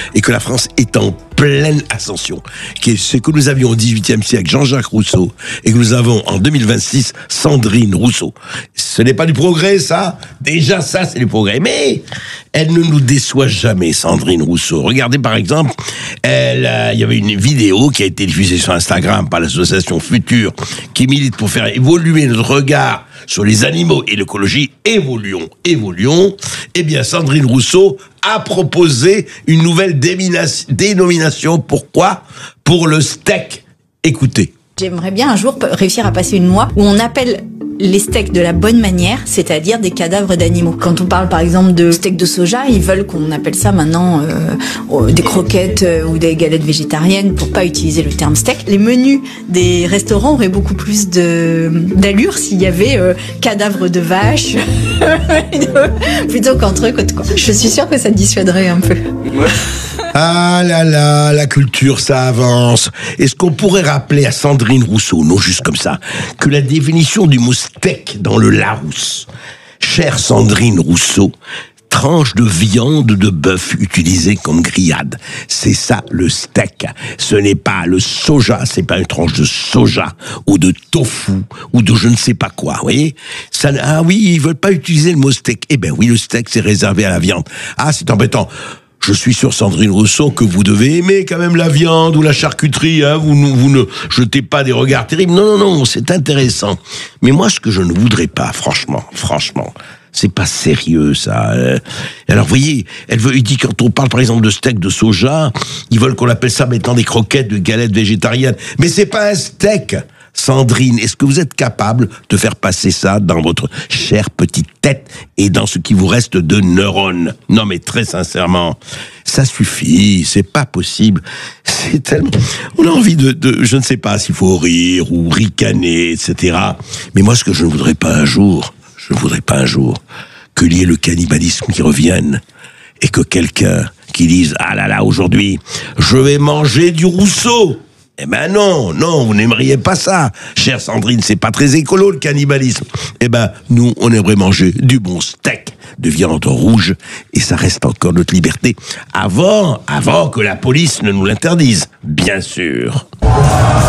et que la France est en pleine ascension, qui est ce que nous avions au XVIIIe siècle Jean-Jacques Rousseau et que nous avons en 2026 Sandrine Rousseau. Ce n'est pas du progrès, ça. Déjà, ça, c'est du progrès. Mais elle ne nous déçoit jamais, Sandrine Rousseau. Regardez, par exemple, il y avait une vidéo qui a été diffusée sur Instagram par l'association Futur, qui milite pour faire évoluer notre regard sur les animaux et l'écologie. Évoluons. Eh bien, Sandrine Rousseau a proposé une nouvelle dénomination. Pourquoi ? Pour le steak. Écoutez. J'aimerais bien un jour réussir à passer une loi où on appelle les steaks de la bonne manière, c'est-à-dire des cadavres d'animaux. Quand on parle par exemple de steak de soja, ils veulent qu'on appelle ça maintenant des croquettes ou des galettes végétariennes pour pas utiliser le terme steak. Les menus des restaurants auraient beaucoup plus d'allure s'il y avait cadavres de vaches plutôt qu'entrecôte, quoi. Je suis sûre que ça dissuaderait un peu. Ah là là, la culture, ça avance. Est-ce qu'on pourrait rappeler à Sandrine Rousseau, non juste comme ça, que la définition du mot steak dans le Larousse, chère Sandrine Rousseau, tranche de viande de bœuf utilisée comme grillade. C'est ça le steak. Ce n'est pas le soja, c'est pas une tranche de soja ou de tofu ou de je ne sais pas quoi, vous voyez ? Ça, ah oui, ils veulent pas utiliser le mot steak. Eh ben oui, le steak c'est réservé à la viande. Ah, c'est embêtant. Je suis sûr, Sandrine Rousseau, que vous devez aimer quand même la viande ou la charcuterie, hein. Vous ne jetez pas des regards terribles. Non, c'est intéressant. Mais moi, ce que je ne voudrais pas, franchement, c'est pas sérieux, ça. Alors, vous voyez, il dit, quand on parle, par exemple, de steak de soja, ils veulent qu'on appelle ça maintenant des croquettes de galettes végétariennes. Mais c'est pas un steak. Sandrine, est-ce que vous êtes capable de faire passer ça dans votre chère petite tête et dans ce qui vous reste de neurones ? Non, mais très sincèrement, ça suffit, c'est pas possible. C'est tellement... On a envie de je ne sais pas s'il faut rire ou ricaner, etc. Mais moi, ce que je ne voudrais pas un jour, qu'il y ait le cannibalisme qui revienne et que quelqu'un qui dise « Ah là là, aujourd'hui, je vais manger du Rousseau !» Eh ben non, vous n'aimeriez pas ça. Chère Sandrine, c'est pas très écolo le cannibalisme. Eh ben, nous, on aimerait manger du bon steak de viande rouge et ça reste encore notre liberté. Avant que la police ne nous l'interdise, bien sûr.